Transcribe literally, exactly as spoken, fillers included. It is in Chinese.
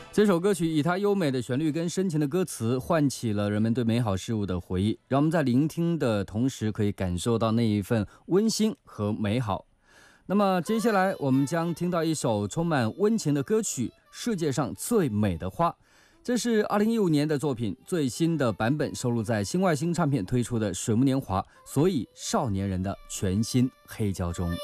这首歌曲以它优美的旋律跟深情的歌词，唤起了人们对美好事物的回忆，让我们在聆听的同时，可以感受到那一份温馨和美好。那么接下来我们将听到一首充满温情的歌曲《世界上最美的花》，这是二零一五年的作品，最新的版本收录在新外星唱片推出的《水木年华》，所以少年人的全新黑胶中。